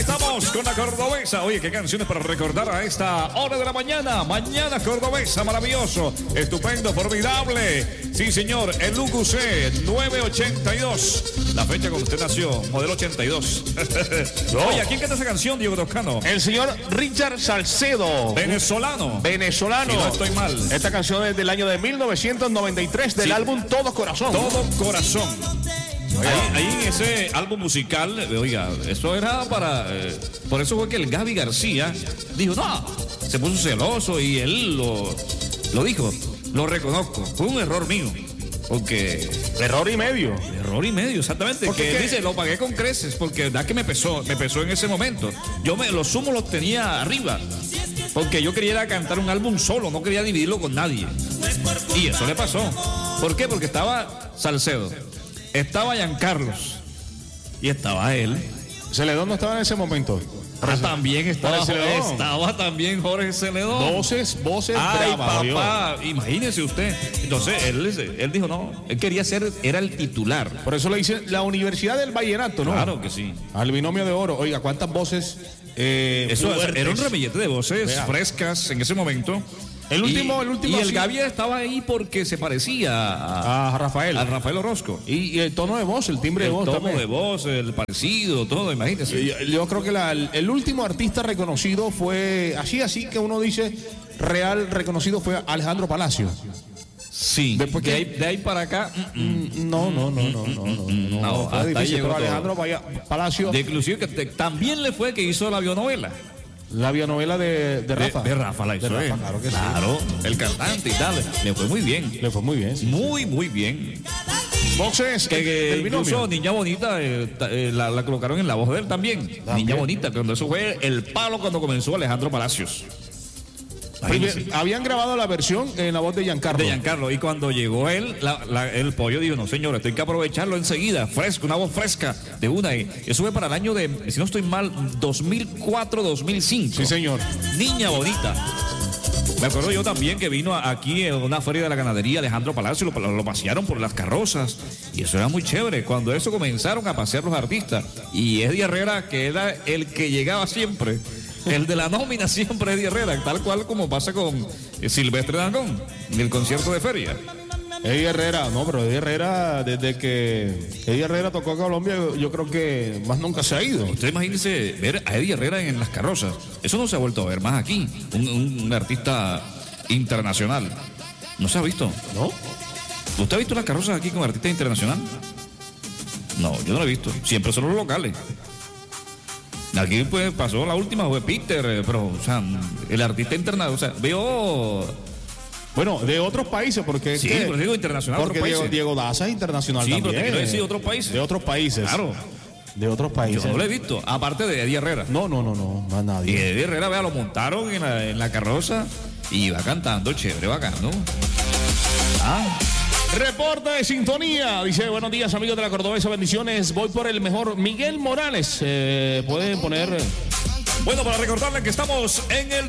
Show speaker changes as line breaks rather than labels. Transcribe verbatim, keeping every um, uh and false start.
estamos con la cordobesa. Oye, qué canciones para recordar a esta hora de la mañana. Mañana cordobesa, maravilloso, estupendo, formidable. Sí, señor, el U Q C nueve ochenta y dos. La fecha cuando usted nació, modelo ochenta y dos. No. Oye, ¿a quién canta esa canción, Diego Toscano?
El señor Richard Salcedo.
Venezolano.
Venezolano.
Si no estoy mal.
Esta canción es del año de mil novecientos noventa y tres del sí. álbum Todo Corazón.
Todo Corazón. Ahí, ahí en ese álbum musical, oiga, eso era para... Eh, por eso fue que el Gaby García dijo, no, se puso celoso y él lo, lo dijo, lo reconozco, fue un error mío, porque...
Error y medio.
Error y medio, exactamente, porque que, que dice, lo pagué con creces, porque verdad que me pesó, me pesó en ese momento. Yo me, los sumos los tenía arriba, porque yo quería cantar un álbum solo, no quería dividirlo con nadie. Y eso le pasó. ¿Por qué? Porque estaba Salcedo. Estaba Giancarlos y estaba él.
Celedón no estaba en ese momento.
Ah, también estaba, estaba, estaba también Jorge Celedón.
Voces, voces.
Ay, brava, papá, Dios. Imagínese usted. Entonces él, él dijo no, él quería ser, era el titular.
Por eso le dice la Universidad del Vallenato, ¿no?
Claro que sí.
Al binomio de oro. Oiga, ¿cuántas voces?
Eh, eso fuertes. Era un ramillete de voces Vea. frescas en ese momento.
El último,
y,
el último.
Y el Gaby estaba ahí porque se parecía a,
a Rafael.
A Rafael Orozco.
Y, y el tono de voz, el timbre
el
de voz.
El tono
también.
de voz, el parecido, todo, imagínese.
Yo, yo creo que la, el último artista reconocido fue, así, así que uno dice, real reconocido fue Alejandro Palacio.
Sí.
Después
de,
que,
ahí, de ahí para acá.
Mm, no, no, no, no, no, no. no, no
fue difícil,
pero Alejandro Palacio.
De inclusive que te, también le fue que hizo la bionovela.
La bionovela de, de Rafa.
De, de Rafa la hizo.
De Rafa, claro que
claro,
sí.
El cantante y tal. Le fue muy bien.
Le fue muy bien. Sí.
Muy, muy bien.
Boxes
que, que incluso Niña Bonita eh, eh, la, la colocaron en la voz de él también. también. Niña Bonita, cuando eso fue el palo cuando comenzó Alejandro Palacios.
Primer, habían grabado la versión en la voz de Giancarlo.
De Giancarlo. Y cuando llegó él, la, la, el pollo dijo, no señor, esto hay que aprovecharlo enseguida, fresco, una voz fresca de una. Y eso fue para el año de, si no estoy mal, dos mil cuatro, dos mil cinco.
Sí, señor.
Niña Bonita. Me acuerdo yo también que vino aquí en una feria de la ganadería Alejandro Palacio, lo, lo pasearon por las carrozas y eso era muy chévere. Cuando eso comenzaron a pasear los artistas y Eddie Herrera, que era el que llegaba siempre, el de la nómina siempre Eddie Herrera, tal cual como pasa con Silvestre Dangond en el concierto de feria.
Eddie Herrera, no, pero Eddie Herrera, desde que Eddie Herrera tocó a Colombia, yo creo que más nunca se ha ido.
Usted imagínese ver a Eddie Herrera en las carrozas. Eso no se ha vuelto a ver más aquí. Un, un, un artista internacional. ¿No se ha visto?
¿No?
¿Usted ha visto las carrozas aquí con artistas internacional? No, yo no lo he visto. Siempre son los locales. Aquí pues pasó la última, fue Peter, pero, o sea, el artista internacional, o sea, veo...
Bueno, de otros países, porque...
Sí,
que,
pero digo internacional,
porque
otros
Diego,
países.
Diego Daza es internacional
sí,
también.
Sí, pero te quiero decir otros países.
De otros países.
Claro.
De otros países.
Yo no lo he visto, aparte de Eddie Herrera.
No, no, no, no, más nadie.
Y Eddie Herrera, vea, lo montaron en la, en la carroza y va cantando, chévere, bacano.
Ah... Reporte de sintonía. Dice, buenos días amigos de la Cordobesa, bendiciones. Voy por el mejor Miguel Morales. Eh, pueden poner...
Bueno, para recordarle que estamos en el